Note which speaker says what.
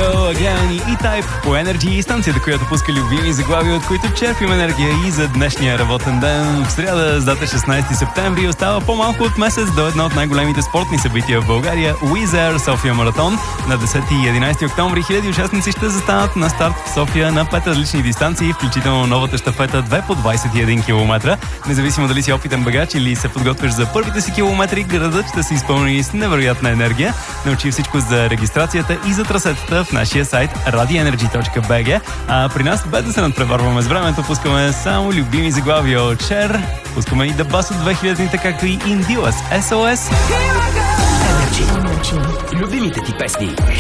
Speaker 1: Go Again и E-Type по Energy, станцията, която пуска любими заглавия, от които черпим енергия и за днешния работен ден. В сряда, с дата 16 септември, остава по-малко от месец до едно от най-големите спортни събития в България – Wizz Air София Маратон. На 10 и 11 октомври хиляди участници ще застанат на старт в София на 5 различни дистанции, включително новата щафета 2 по 21 км. Независимо дали си опитен бегач или се подготвяш за първите си километри, градът ще се изпълни с невероятна енергия. Научи всичко за регистрацията и за трасетата в нашия сайт radioenergy.bg. А при нас, без да се надпреварваме с времето, пускаме само любими заглавия от Cher. Пускаме и The Bus от 2000-те, както и Indilas SOS.
Speaker 2: Energy. Любимите ти песни.